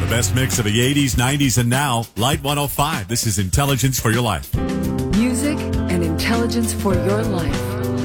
best mix of the 80s, 90s, and now. Light 105. This is Intelligence for Your Life. Music and intelligence for your life.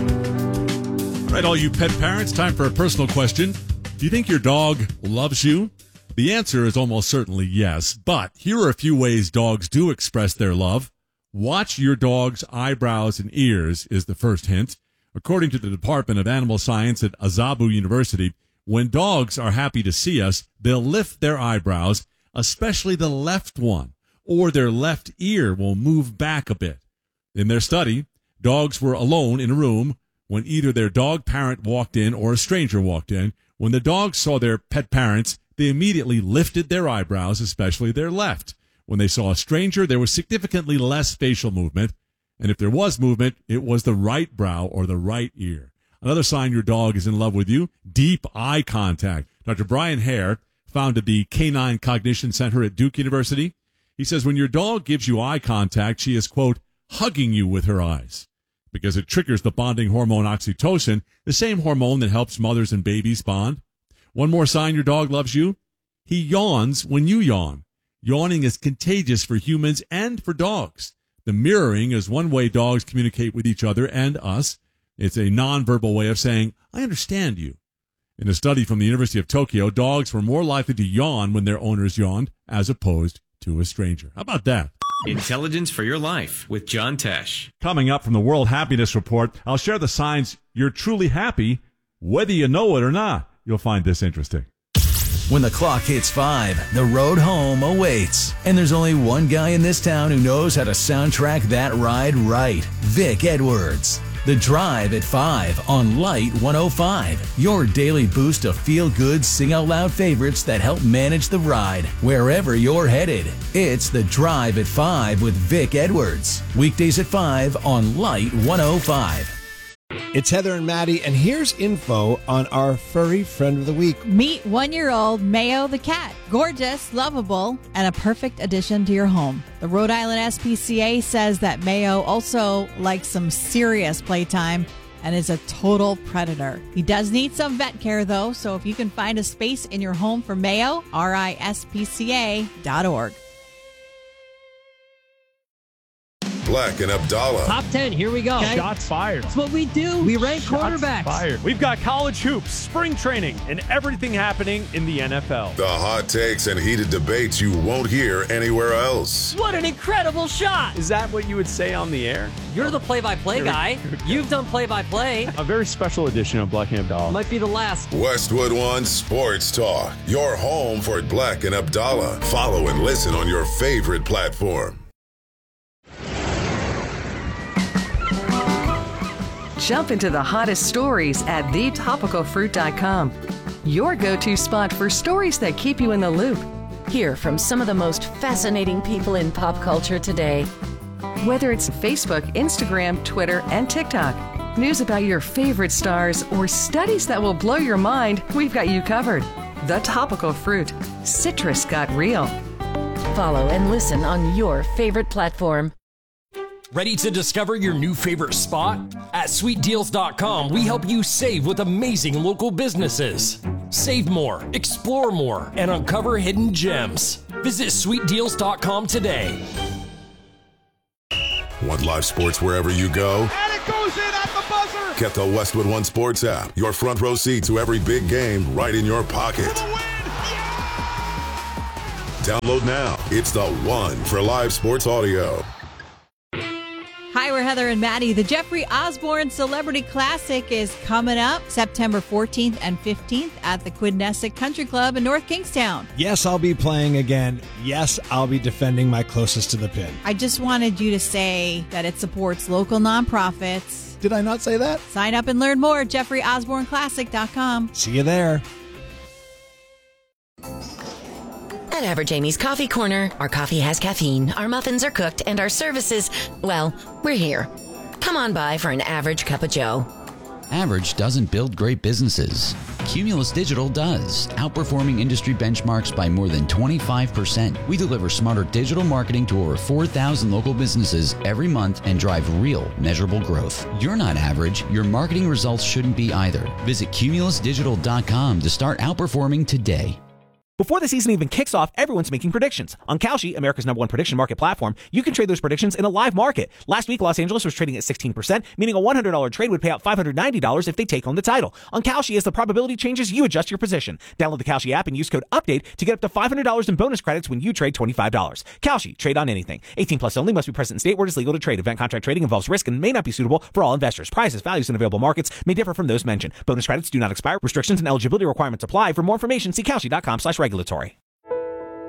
All right, all you pet parents, time for a personal question. Do you think your dog loves you? The answer is almost certainly yes, but here are a few ways dogs do express their love. Watch your dog's eyebrows and ears is the first hint. According to the Department of Animal Science at Azabu University, when dogs are happy to see us, they'll lift their eyebrows, especially the left one, or their left ear will move back a bit. In their study, dogs were alone in a room when either their dog parent walked in or a stranger walked in. When the dogs saw their pet parents, they immediately lifted their eyebrows, especially their left. When they saw a stranger, there was significantly less facial movement, and if there was movement, it was the right brow or the right ear. Another sign your dog is in love with you, deep eye contact. Dr. Brian Hare founded the Canine Cognition Center at Duke University. He says when your dog gives you eye contact, she is, quote, hugging you with her eyes because it triggers the bonding hormone oxytocin, the same hormone that helps mothers and babies bond. One more sign your dog loves you, he yawns when you yawn. Yawning is contagious for humans and for dogs. The mirroring is one way dogs communicate with each other and us. It's a nonverbal way of saying, I understand you. In a study from the University of Tokyo, dogs were more likely to yawn when their owners yawned as opposed to a stranger. How about that? Intelligence for Your Life with John Tesh. Coming up from the World Happiness Report, I'll share the signs you're truly happy, whether you know it or not. You'll find this interesting. When the clock hits 5, the road home awaits. And there's only one guy in this town who knows how to soundtrack that ride right. Vic Edwards. The Drive at 5 on Light 105. Your daily boost of feel-good, sing-out-loud favorites that help manage the ride wherever you're headed. It's The Drive at 5 with Vic Edwards. Weekdays at 5 on Light 105. It's Heather and Maddie, and here's info on our furry friend of the week. Meet 1-year-old Mayo the cat. Gorgeous, lovable, and a perfect addition to your home. The Rhode Island SPCA says that Mayo also likes some serious playtime and is a total predator. He does need some vet care, though, so if you can find a space in your home for Mayo, rispca.org. Black and Abdallah. Top 10, here we go. Okay. Shots fired. That's what we do. We rank quarterbacks. Fired. We've got college hoops, spring training, and everything happening in the NFL. The hot takes and heated debates you won't hear anywhere else. What an incredible shot. Is that what you would say on the air? You're the play-by-play guy. You've done play-by-play. A very special edition of Black and Abdallah. Might be the last. Westwood One Sports Talk. Your home for Black and Abdallah. Follow and listen on your favorite platform. Jump into the hottest stories at thetopicalfruit.com. Your go-to spot for stories that keep you in the loop. Hear from some of the most fascinating people in pop culture today. Whether it's Facebook, Instagram, Twitter, and TikTok, news about your favorite stars, or studies that will blow your mind, we've got you covered. The Topical Fruit. Citrus got real. Follow and listen on your favorite platform. Ready to discover your new favorite spot? At sweetdeals.com, we help you save with amazing local businesses. Save more, explore more, and uncover hidden gems. Visit sweetdeals.com today. Want live sports wherever you go? And it goes in at the buzzer! Get the Westwood One Sports app. Your front row seat to every big game right in your pocket. Download now. It's the one for live sports audio. Hi, we're Heather and Maddie. The Jeffrey Osborne Celebrity Classic is coming up September 14th and 15th at the Quidnessick Country Club in North Kingstown. Yes, I'll be playing again. Yes, I'll be defending my closest to the pin. I just wanted you to say that it supports local nonprofits. Did I not say that? Sign up and learn more at jeffreyosborneclassic.com. See you there. At Average Amy's Coffee Corner, our coffee has caffeine, our muffins are cooked, and our services, well, we're here. Come on by for an average cup of joe. Average doesn't build great businesses. Cumulus Digital does, outperforming industry benchmarks by more than 25%. We deliver smarter digital marketing to over 4,000 local businesses every month and drive real, measurable growth. You're not average. Your marketing results shouldn't be either. Visit cumulusdigital.com to start outperforming today. Before the season even kicks off, everyone's making predictions. On Kalshi, America's #1 prediction market platform, you can trade those predictions in a live market. Last week, Los Angeles was trading at 16%, meaning a $100 trade would pay out $590 if they take home the title. On Kalshi, as the probability changes, you adjust your position. Download the Kalshi app and use code UPDATE to get up to $500 in bonus credits when you trade $25. Kalshi, trade on anything. 18 plus only, must be present in state where it is legal to trade. Event contract trading involves risk and may not be suitable for all investors. Prices, values, and available markets may differ from those mentioned. Bonus credits do not expire. Restrictions and eligibility requirements apply. For more information, see Kalshi.com/regulatory.